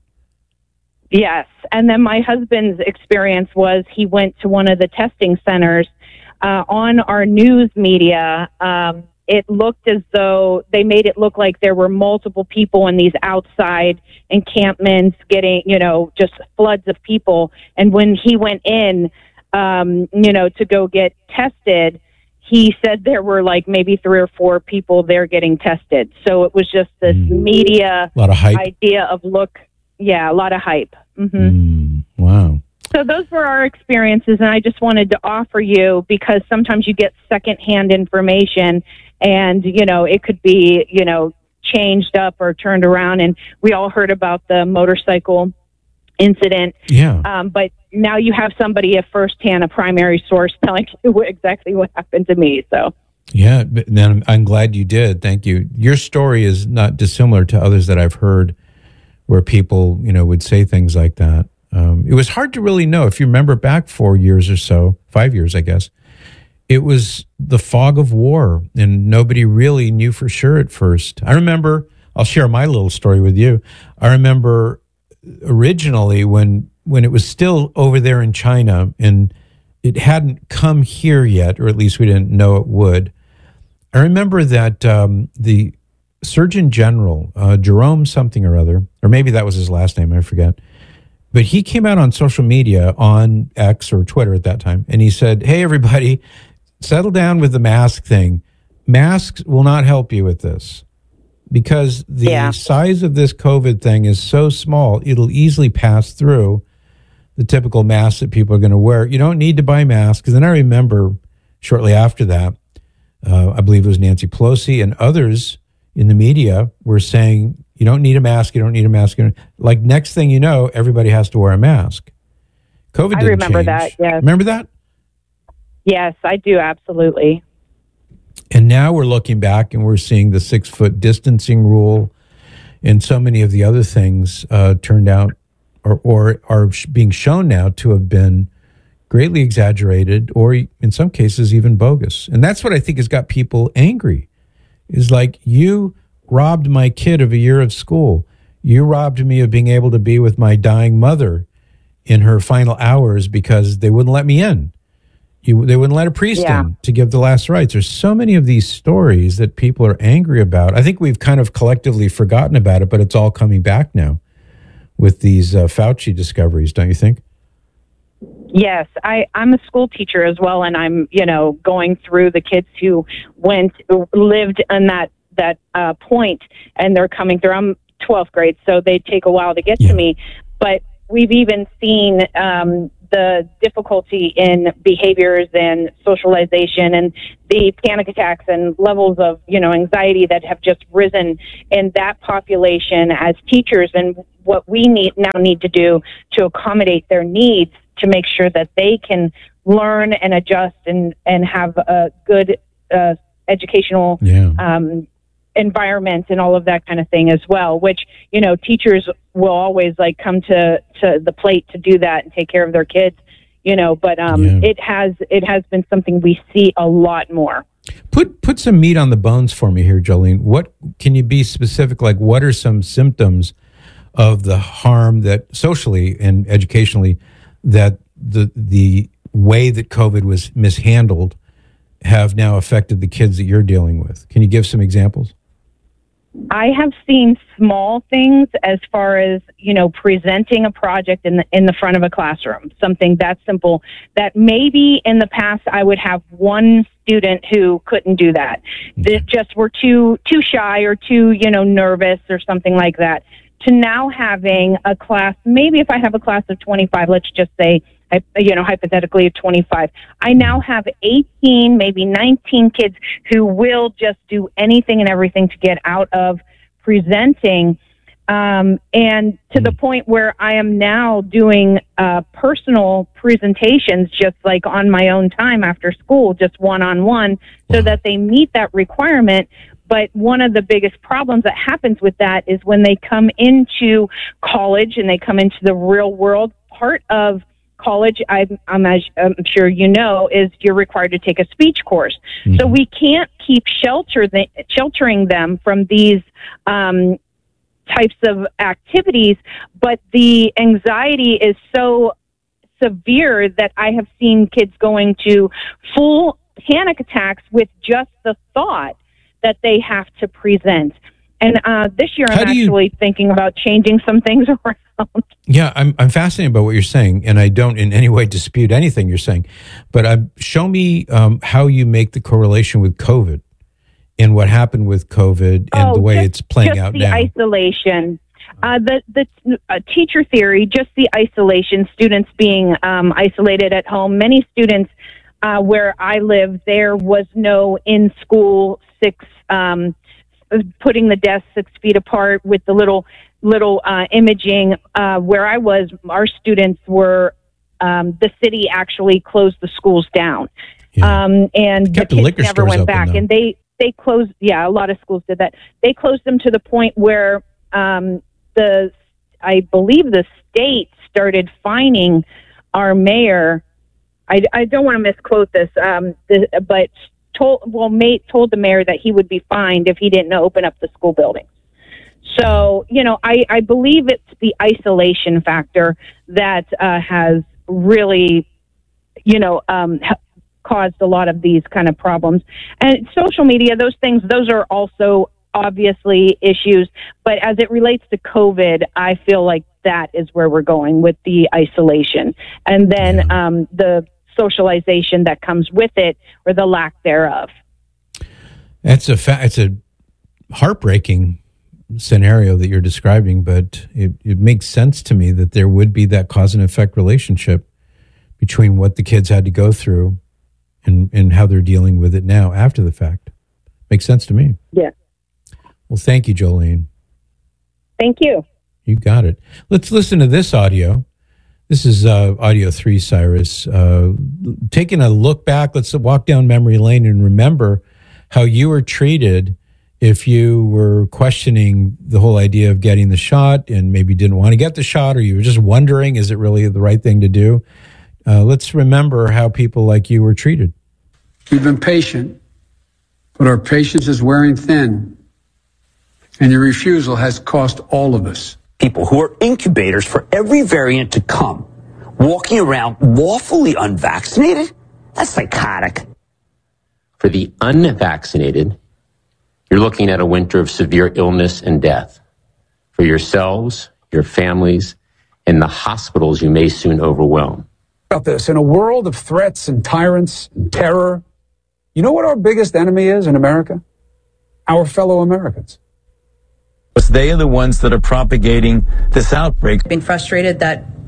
Yes. And then my husband's experience was he went to one of the testing centers. Uh, on our news media, um, it looked as though they made it look like there were multiple people in these outside encampments getting, you know, just floods of people. And when he went in, um, you know, to go get tested, he said there were like maybe three or four people there getting tested. So it was just this mm. media a lot of hype. idea of look. Yeah, a lot of hype. Mm-hmm. Mm, wow. So those were our experiences, and I just wanted to offer you, because sometimes you get secondhand information, and, you know, it could be, you know, changed up or turned around, and we all heard about the motorcycle incident. Yeah. Um, but now you have somebody, a firsthand, a primary source, telling you what, exactly what happened to me, so... Yeah, but then I'm, I'm glad you did. Thank you. Your story is not dissimilar to others that I've heard where people, you know, would say things like that. Um, it was hard to really know. If you remember back four years or so, five years, I guess, it was the fog of war, and nobody really knew for sure at first. I remember, I'll share my little story with you. I remember originally when when it was still over there in China and it hadn't come here yet, or at least we didn't know it would. I remember that um, the Surgeon General, uh, Jerome something or other, or maybe that was his last name, I forget. But he came out on social media, on X or Twitter at that time, and he said, hey, everybody, settle down with the mask thing. Masks will not help you with this because the yeah. size of this COVID thing is so small, it'll easily pass through the typical mask that people are going to wear. You don't need to buy masks. And then I remember shortly after that, uh, I believe it was Nancy Pelosi and others in the media were saying, you don't need a mask, you don't need a mask. Like next thing you know, everybody has to wear a mask. COVID didn't I remember change. that, yes. Remember that? Yes, I do, absolutely. And now we're looking back and we're seeing the six-foot distancing rule and so many of the other things uh, turned out or, or are being shown now to have been greatly exaggerated or in some cases even bogus. And that's what I think has got people angry. Is like, you robbed my kid of a year of school. You robbed me of being able to be with my dying mother in her final hours because they wouldn't let me in. You, they wouldn't let a priest yeah. in to give the last rites. There's so many of these stories that people are angry about. I think we've kind of collectively forgotten about it, but it's all coming back now with these uh, Fauci discoveries, don't you think? Yes, I, I'm a school teacher as well, and I'm, you know, going through the kids who went, lived in that, that uh, point, and they're coming through. I'm twelfth grade, so they take a while to get yeah. to me. But we've even seen um, the difficulty in behaviors and socialization and the panic attacks and levels of, you know, anxiety that have just risen in that population as teachers, and what we need now need to do to accommodate their needs to make sure that they can learn and adjust and, and have a good uh, educational yeah. um, environment and all of that kind of thing as well, which, you know, teachers will always like come to, to the plate to do that and take care of their kids, you know, but um, Yeah. it has, it has been something we see a lot more. Put put some meat on the bones for me here, Jolene. What can you be specific? Like, what are some symptoms of the harm that socially and educationally that the the way that COVID was mishandled have now affected the kids that you're dealing with? Can you give some examples? I have seen small things as far as, you know, presenting a project in the in the front of a classroom, something that simple that maybe in the past I would have one student who couldn't do that. They just were too too shy or too, you know, nervous or something like that. To now having a class, maybe if I have a class of twenty-five, let's just say, you know, hypothetically of twenty-five, I now have eighteen, maybe nineteen kids who will just do anything and everything to get out of presenting. Um, and to the point where I am now doing uh, personal presentations just like on my own time after school, just one-on-one, so that they meet that requirement. But one of the biggest problems that happens with that is when they come into college and they come into the real world, part of college, I'm, I'm, as, I'm sure you know, is you're required to take a speech course. Mm-hmm. So we can't keep shelter the, sheltering them from these um, types of activities, but the anxiety is so severe that I have seen kids going to full panic attacks with just the thought that they have to present. And uh, this year, How I'm do actually you, thinking about changing some things around. Yeah, I'm I'm fascinated by what you're saying, and I don't in any way dispute anything you're saying. But uh, show me um, how you make the correlation with COVID and what happened with COVID and oh, the way just, it's playing just out the now. Isolation. Uh, the the uh, teacher theory, just the isolation, students being um, isolated at home. Many students uh, where I live, there was no in-school six, um, putting the desks six feet apart with the little little uh, imaging. Uh, where I was, our students were, um, the city actually closed the schools down. Yeah. Um, and Kept the the kids liquor never stores went open, back. though. And they, they closed, yeah, a lot of schools did that. They closed them to the point where um, the, I believe the state started fining our mayor. I, I don't want to misquote this, um, the, but told, well, mate told the mayor that he would be fined if he didn't open up the school buildings. So, you know, I, I believe it's the isolation factor that uh, has really, you know, um, caused a lot of these kind of problems. And social media, those things, those are also obviously issues. But as it relates to COVID, I feel like that is where we're going with the isolation. And then yeah. um, the socialization that comes with it or the lack thereof. It's a fa- it's a heartbreaking scenario that you're describing, but it, it makes sense to me that there would be that cause and effect relationship between what the kids had to go through and, and how they're dealing with it now after the fact. Makes sense to me. Yeah. Well, thank you, Jolene. Thank you. You got it. Let's listen to this audio. This is uh, audio three, Cyrus. Uh, taking a look back, let's walk down memory lane and remember how you were treated if you were questioning the whole idea of getting the shot and maybe didn't want to get the shot, or you were just wondering, is it really the right thing to do? Uh, let's remember how people like you were treated. We've been patient, but our patience is wearing thin, and your refusal has cost all of us. People who are incubators for every variant to come, walking around lawfully unvaccinated? That's psychotic. For the unvaccinated, you're looking at a winter of severe illness and death. For yourselves, your families, and the hospitals you may soon overwhelm. About this, in a world of threats and tyrants and terror, you know what our biggest enemy is in America? Our fellow Americans. They are the ones that are propagating this outbreak. Being frustrated that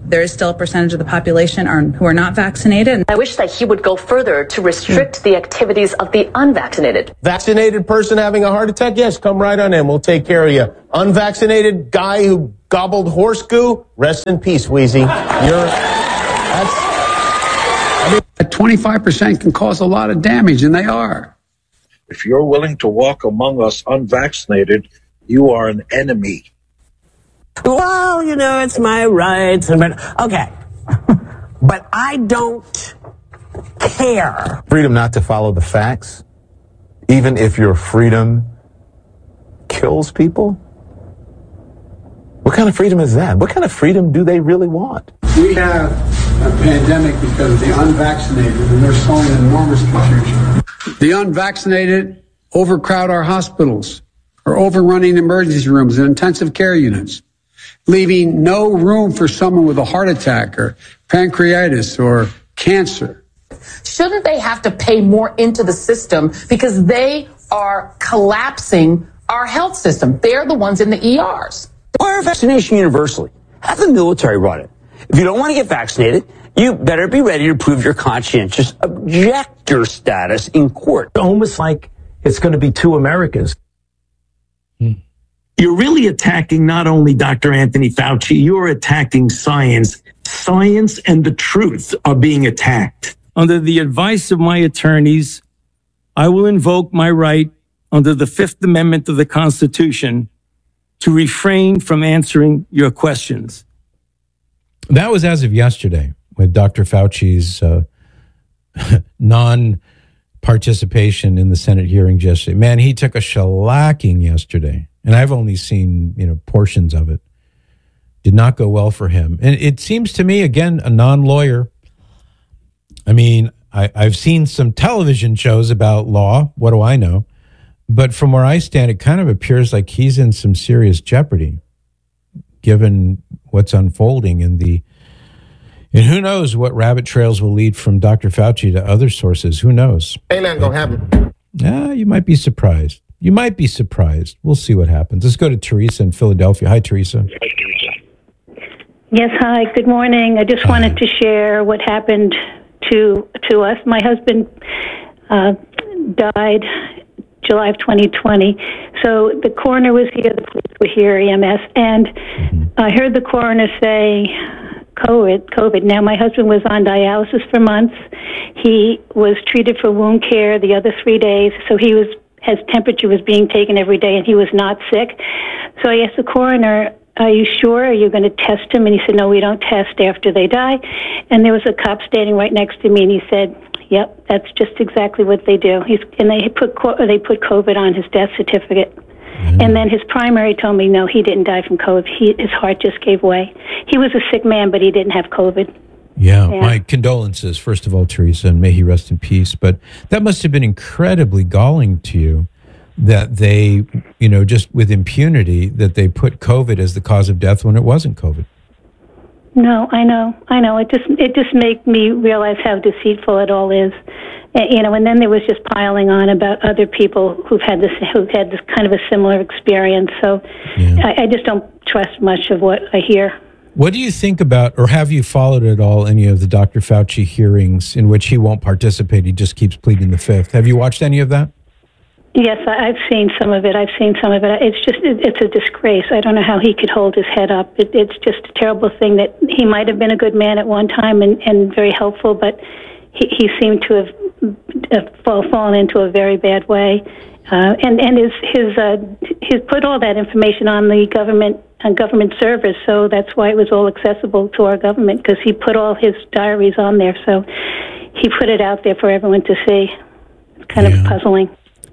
there is still a percentage of the population are, who are not vaccinated. I wish that he would go further to restrict the activities of the unvaccinated. Vaccinated person having a heart attack? Yes, come right on in. We'll take care of you. Unvaccinated guy who gobbled horse goo? Rest in peace, Wheezy. You're, that's, I mean, At twenty-five percent can cause a lot of damage, and they are. If you're willing to walk among us unvaccinated, you are an enemy. Well, you know, it's my rights. And but okay. But I don't care. Freedom not to follow the facts, even if your freedom kills people? What kind of freedom is that? What kind of freedom do they really want? We have a pandemic because of the unvaccinated, and they're sowing enormous confusion. The unvaccinated overcrowd our hospitals, are overrunning emergency rooms and intensive care units, leaving no room for someone with a heart attack or pancreatitis or cancer. Shouldn't they have to pay more into the system because they are collapsing our health system? They're the ones in the E Rs. Why vaccination universally? Have the military run it. If you don't want to get vaccinated, you better be ready to prove your conscientious objector status in court. Almost like it's going to be two Americas. Hmm. You're really attacking not only Doctor Anthony Fauci, you're attacking science. Science and the truth are being attacked. Under the advice of my attorneys, I will invoke my right under the Fifth Amendment of the Constitution to refrain from answering your questions. That was as of yesterday with Doctor Fauci's uh, non-participation in the Senate hearings yesterday. Man, he took a shellacking yesterday, and I've only seen, you know, portions of it. Did not go well for him. And it seems to me, again, a non-lawyer. I mean, I, I've seen some television shows about law. What do I know? But from where I stand, it kind of appears like he's in some serious jeopardy, given what's unfolding in the, and who knows what rabbit trails will lead from Doctor Fauci to other sources. Who knows? ain't nothing gonna happen. Yeah, you might be surprised. You might be surprised. We'll see what happens. Let's go to Teresa in Philadelphia. Hi, Teresa. Yes, hi, good morning. I just wanted to share what happened to to us. My husband uh, died July of twenty twenty. So the coroner was here, the police were here, E M S, and I heard the coroner say COVID, COVID. Now, my husband was on dialysis for months. He was treated for wound care the other three days, so he was, his temperature was being taken every day, and he was not sick. So I asked the coroner, are you sure? Are you going to test him? And he said, no, we don't test after they die. And there was a cop standing right next to me, and he said, yep, that's just exactly what they do. He's, and they put they put COVID on his death certificate. Mm-hmm. And then his primary told me, no, he didn't die from COVID. He, his heart just gave way. He was a sick man, but he didn't have COVID. Yeah, yeah, my condolences, first of all, Teresa, and may he rest in peace. But that must have been incredibly galling to you that they, you know, just with impunity, that they put COVID as the cause of death when it wasn't COVID. No, I know, I know. It just it just made me realize how deceitful it all is, and, you know. And then there was just piling on about other people who've had this who've had this kind of a similar experience. So yeah. I, I just don't trust much of what I hear. What do you think about, or have you followed at all any of the Doctor Fauci hearings in which he won't participate? He just keeps pleading the fifth. Have you watched any of that? Yes, I've seen some of it. I've seen some of it. It's just, it's a disgrace. I don't know how he could hold his head up. It, it's just a terrible thing that he might have been a good man at one time and, and very helpful, but he, he seemed to have uh, fall, fallen into a very bad way. Uh, and and his his uh, his put all that information on the government uh, government servers, so that's why it was all accessible to our government, because he put all his diaries on there. So he put it out there for everyone to see. It's kind yeah. of puzzling.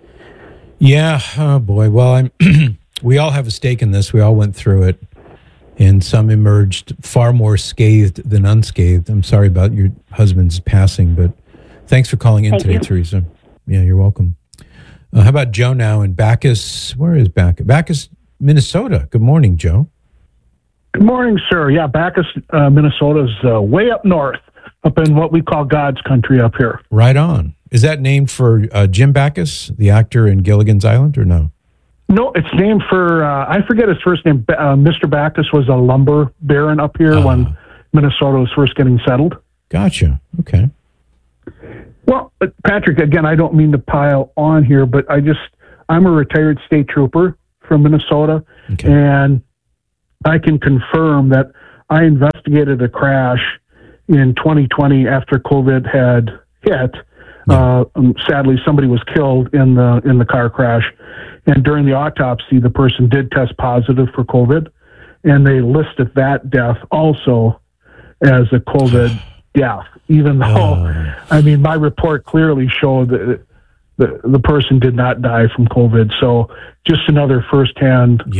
Yeah. Oh boy. Well, I'm. We all have a stake in this. We all went through it, and some emerged far more scathed than unscathed. I'm sorry about your husband's passing, but thanks for calling in Thank today, you. Teresa. Yeah, you're welcome. Uh, how about Joe now in Bacchus? Where is Bacchus? Bacchus, Minnesota. Good morning, Joe. Good morning, sir. Yeah, Bacchus, uh, Minnesota is uh, way up north, up in what we call God's country up here. Right on. Is that named for uh, Jim Bacchus, the actor in Gilligan's Island, or no? No, it's named for, uh, I forget his first name. Uh, Mister Bacchus was a lumber baron up here uh, when Minnesota was first getting settled. Gotcha. Okay. Well, uh, Patrick, again, I don't mean to pile on here, but I just, I'm a retired state trooper from Minnesota, okay. and I can confirm that I investigated a crash in twenty twenty after COVID had hit. Uh, um, sadly, somebody was killed in the in the car crash, and during the autopsy, the person did test positive for COVID, and they listed that death also as a COVID death. Even though, uh, I mean, my report clearly showed that the the person did not die from COVID. So, just another firsthand